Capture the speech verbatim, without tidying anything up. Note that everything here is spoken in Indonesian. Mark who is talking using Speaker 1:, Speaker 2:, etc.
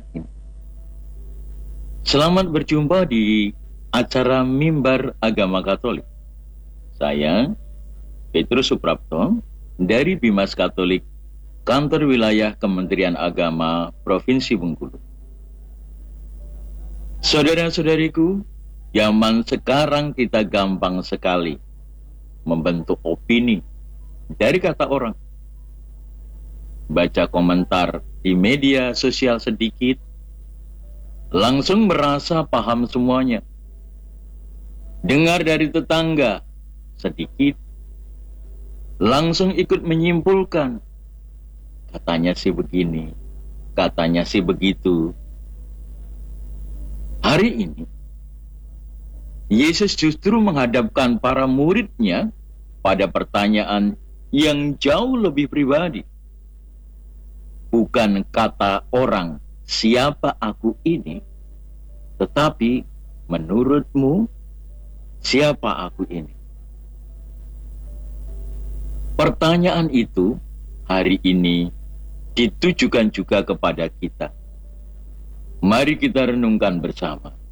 Speaker 1: saat ini. Selamat berjumpa di acara Mimbar Agama Katolik. Saya, Petrus Suprapto, dari Bimas Katolik, Kantor Wilayah Kementerian Agama Provinsi Bengkulu. Saudara-saudariku, zaman sekarang kita gampang sekali membentuk opini dari kata orang. Baca komentar di media sosial sedikit, langsung merasa paham semuanya. Dengar dari tetangga sedikit, langsung ikut menyimpulkan. Katanya sih begini, katanya sih begitu. Hari ini, Yesus justru menghadapkan para muridnya pada pertanyaan yang jauh lebih pribadi. Bukan kata orang, siapa aku ini, tetapi menurutmu, siapa aku ini? Pertanyaan itu hari ini ditujukan juga kepada kita. Mari kita renungkan bersama.